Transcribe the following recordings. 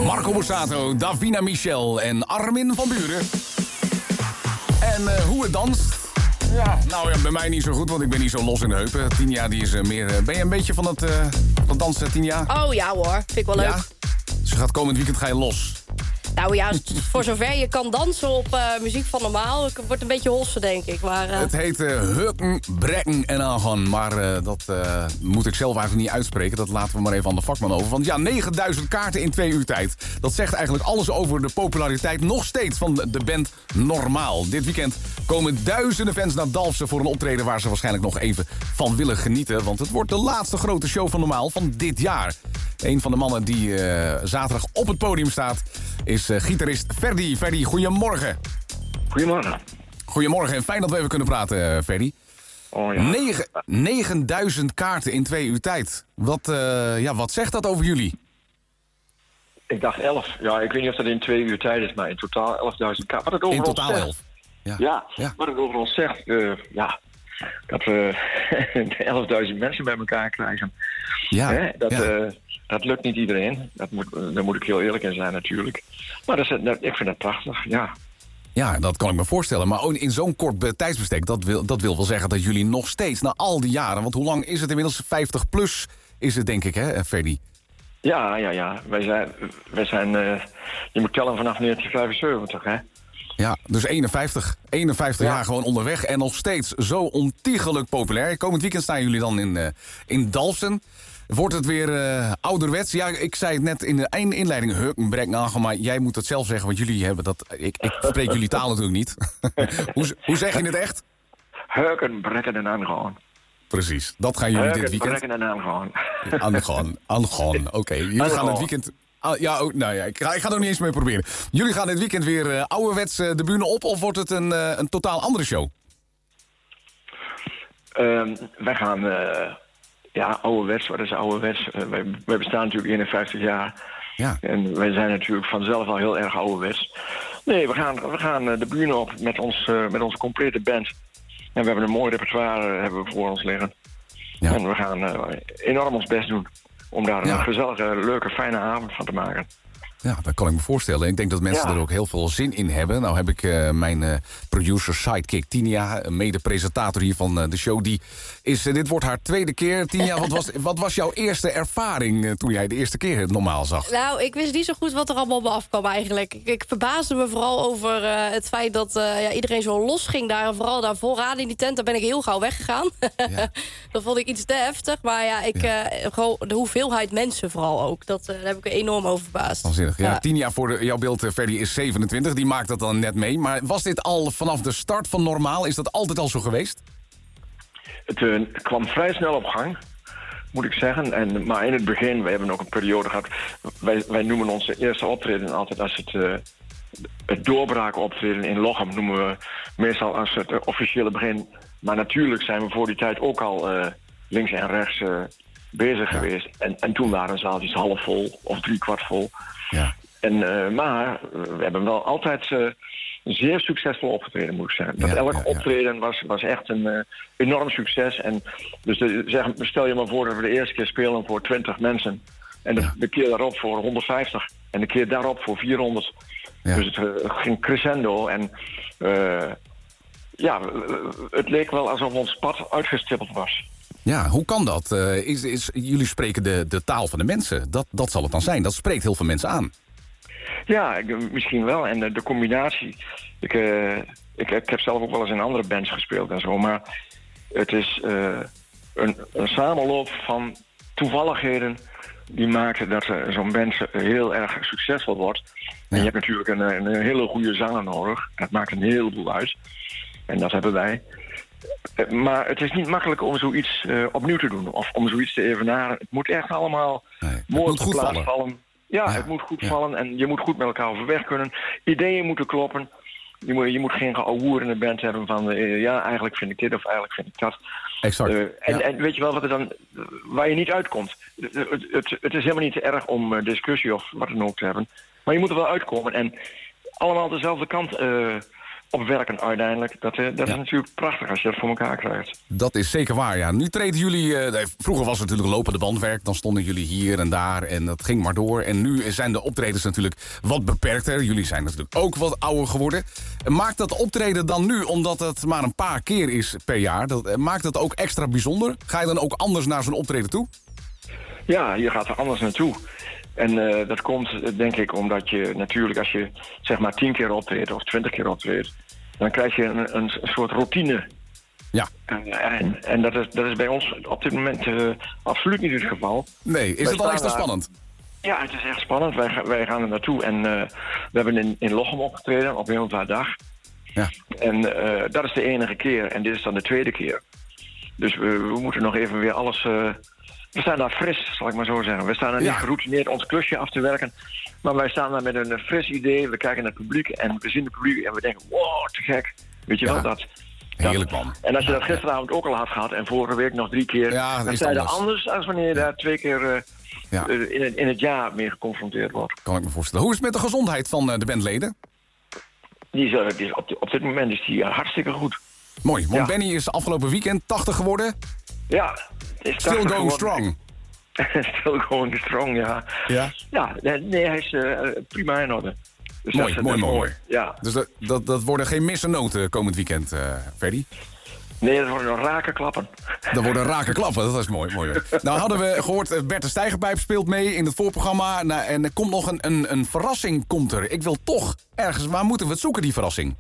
Marco Borsato, Davina Michel en Armin van Buuren. En hoe het danst? Ja, nou ja, bij mij niet zo goed, want ik ben niet zo los in de heupen. Tinja, die is meer... ben je een beetje van het dansen, Tinja? Oh ja hoor, vind ik wel leuk. Ja? Dus komend weekend ga je los. Nou ja, voor zover je kan dansen op muziek van normaal. Het wordt een beetje hossen, denk ik. Maar, Het heet Hukken, Brekken en Aangaan. Maar dat moet ik zelf eigenlijk niet uitspreken. Dat laten we maar even aan de vakman over. Want ja, 9000 kaarten in 2 uur tijd. Dat zegt eigenlijk alles over de populariteit nog steeds van de band Normaal. Dit weekend komen duizenden fans naar Dalfsen voor een optreden waar ze waarschijnlijk nog even van willen genieten. Want het wordt de laatste grote show van Normaal van dit jaar. Een van de mannen die zaterdag op het podium staat is gitarist Ferdy. Ferdy, goedemorgen. Goedemorgen. Goedemorgen en fijn dat we even kunnen praten, Ferdy. Oh, ja. 9000 kaarten in 2 uur tijd. Wat zegt dat over jullie? Ik dacht 11. Ja, ik weet niet of dat in 2 uur tijd is, maar in totaal 11.000 kaarten. Wat het over In ons totaal zegt, 11. Ja, wat het over ons zegt, dat we 11.000 mensen bij elkaar krijgen. Ja, Hè? Dat lukt niet iedereen. Daar moet ik heel eerlijk in zijn natuurlijk. Maar ik vind dat prachtig, ja. Ja, dat kan ik me voorstellen. Maar ook in zo'n kort tijdsbestek, dat wil wel zeggen dat jullie nog steeds, na al die jaren... want hoe lang is het inmiddels? 50 plus is het, denk ik, hè, Ferdy? Ja. Wij zijn je moet tellen vanaf 1975, hè. Ja, dus 51 jaar gewoon onderweg en nog steeds zo ontiegelijk populair. Komend weekend staan jullie dan in Dalfsen. Wordt het weer ouderwets? Ja, ik zei het net in de inleiding, Hukkenbrek, maar jij moet het zelf zeggen, want jullie hebben dat... Ik spreek jullie taal natuurlijk niet. Hoe zeg je het echt? Hukkenbrekken en aangaan. Precies, dat gaan jullie dit weekend... Hukkenbrekken en aangaan. Aangaan, oké. Jullie gaan het weekend... ik ga er niet eens mee proberen. Jullie gaan dit weekend weer ouderwets de bühne op, of wordt het een totaal andere show? Wij gaan... ouderwets, wat is ouderwets? Wij bestaan natuurlijk 51 jaar. Ja. En wij zijn natuurlijk vanzelf al heel erg ouderwets. Nee, we gaan de bühne op met onze complete band. En we hebben een mooi repertoire hebben we voor ons liggen. Ja. En we gaan enorm ons best doen om daar een gezellige, leuke, fijne avond van te maken. Ja, dat kan ik me voorstellen. Ik denk dat mensen er ook heel veel zin in hebben. Nou heb ik mijn producer sidekick Tinja, mede-presentator hier van de show. Dit wordt haar tweede keer. Tinja, wat was jouw eerste ervaring toen jij de eerste keer het Normaal zag? Nou, ik wist niet zo goed wat er allemaal op me afkwam eigenlijk. Ik verbaasde me vooral over het feit dat iedereen zo los ging daar. En vooral daar vooraan in die tent, daar ben ik heel gauw weggegaan. Ja. Dat vond ik iets te heftig. Maar gewoon de hoeveelheid mensen vooral ook. Daar heb ik enorm over verbaasd. Waanzinnig. Ja, 10 jaar voor jouw beeld, Ferdy, is 27. Die maakt dat dan net mee. Maar was dit al vanaf de start van Normaal? Is dat altijd al zo geweest? Het kwam vrij snel op gang, moet ik zeggen. Maar in het begin, we hebben ook een periode gehad... Wij noemen onze eerste optreden altijd als het doorbraakoptreden in Lochem... noemen we meestal als het officiële begin. Maar natuurlijk zijn we voor die tijd ook al links en rechts bezig geweest. En toen waren zaaltjes half vol of 3/4 vol. Ja. Maar we hebben wel altijd zeer succesvol opgetreden, moet ik zeggen. Elk optreden was echt een enorm succes. En dus stel je maar voor dat we de eerste keer spelen voor 20 mensen. En de keer daarop voor 150. En de keer daarop voor 400. Ja. Dus het ging crescendo. En het leek wel alsof ons pad uitgestippeld was. Ja, hoe kan dat? Jullie spreken de taal van de mensen. Dat zal het dan zijn. Dat spreekt heel veel mensen aan. Ja, misschien wel. En de combinatie... Ik heb zelf ook wel eens in andere bands gespeeld en zo. Maar het is een samenloop van toevalligheden... die maken dat zo'n band heel erg succesvol wordt. Ja. En je hebt natuurlijk een hele goede zanger nodig. Dat maakt een heleboel uit. En dat hebben wij... Maar het is niet makkelijk om zoiets opnieuw te doen. Of om zoiets te evenaren. Het moet echt allemaal mooi op de plaats vallen. Ja, het moet goed vallen. En je moet goed met elkaar overweg kunnen. Ideeën moeten kloppen. Je moet geen geouwehoer in de band hebben van... eigenlijk vind ik dit of eigenlijk vind ik dat. Exact. En weet je wel wat er dan... Waar je niet uitkomt. Het is helemaal niet te erg om discussie of wat dan ook te hebben. Maar je moet er wel uitkomen. En allemaal dezelfde kant opwerken uiteindelijk. Dat is natuurlijk prachtig als je dat voor elkaar krijgt. Dat is zeker waar, ja. Nu treden jullie... vroeger was het natuurlijk lopende bandwerk. Dan stonden jullie hier en daar en dat ging maar door. En nu zijn de optredens natuurlijk wat beperkter. Jullie zijn natuurlijk ook wat ouder geworden. Maakt dat optreden dan nu, omdat het maar een paar keer is per jaar... maakt dat ook extra bijzonder? Ga je dan ook anders naar zo'n optreden toe? Ja, je gaat er anders naartoe. En dat komt, denk ik, omdat je natuurlijk... als je zeg maar 10 keer optreedt of 20 keer optreedt... dan krijg je een soort routine. Ja. En dat is bij ons op dit moment absoluut niet het geval. Nee, is het dan extra spannend? Ja, het is echt spannend. Wij gaan er naartoe. En we hebben in Lochem opgetreden op Wereldwaardag. Ja. En dat is de enige keer. En dit is dan de tweede keer. Dus we moeten nog even weer alles... we staan daar fris, zal ik maar zo zeggen. We staan daar niet geroutineerd ons klusje af te werken. Maar wij staan daar met een fris idee. We kijken naar het publiek en we zien het publiek en we denken... wow, te gek. Weet je wel, dat... Heerlijk, man. En als je dat gisteravond ook al had gehad en vorige week nog 3 keer... dan sta je anders als wanneer je daar 2 keer in het jaar mee geconfronteerd wordt. Kan ik me voorstellen. Hoe is het met de gezondheid van de bandleden? Die is op dit moment is die hartstikke goed. Mooi, want Benny is afgelopen weekend 80 geworden. Ja. Still going strong. Still going strong, ja. Ja, nee, hij is prima in orde. Dus mooi. Ja. Dus dat worden geen misse noten komend weekend, Ferdy? Nee, dat worden nog rake klappen. Dat worden rake klappen, dat is mooi. Nou hadden we gehoord, Bert de Steigerpijp speelt mee in het voorprogramma. En er komt nog een verrassing, komt er. Ik wil toch ergens, waar moeten we het zoeken, die verrassing?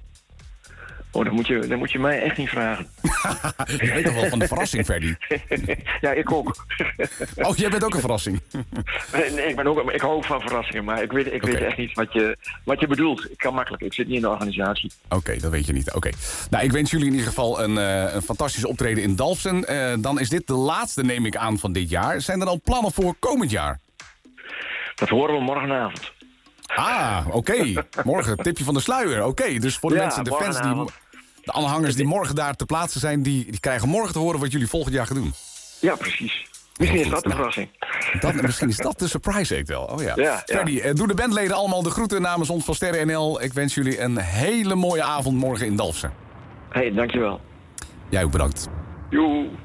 Oh, dan moet je mij echt niet vragen. Je weet toch wel van de verrassing, Ferdy? Ja, ik ook. Oh, jij bent ook een verrassing? Nee, ik hou ook van verrassingen, maar ik weet echt niet wat je bedoelt. Ik kan makkelijk, ik zit niet in de organisatie. Oké, dat weet je niet. Oké. Nou, ik wens jullie in ieder geval een fantastische optreden in Dalfsen. Dan is dit de laatste, neem ik aan, van dit jaar. Zijn er al plannen voor komend jaar? Dat horen we morgenavond. Ah, oké. Morgen, tipje van de sluier. Oké, dus voor de mensen, de fans, de aanhangers die morgen daar te plaatsen zijn... die krijgen morgen te horen wat jullie volgend jaar gaan doen. Ja, precies. Misschien is dat de verrassing. Misschien is dat de surprise act wel. Oh ja. Ferdy, doe de bandleden allemaal de groeten namens ons van Sterren NL. Ik wens jullie een hele mooie avond morgen in Dalfsen. Hey, dankjewel. Jij ook bedankt. Joe.